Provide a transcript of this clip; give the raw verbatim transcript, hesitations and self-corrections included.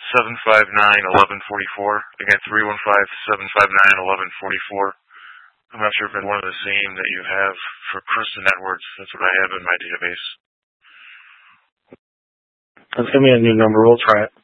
seven five nine, eleven forty-four. Again, three one five, seven five nine, eleven forty-four. I'm not sure if it's one of the same that you have for Kristen Edwards. That's what I have in my database. Let's give me a new number. We'll try it.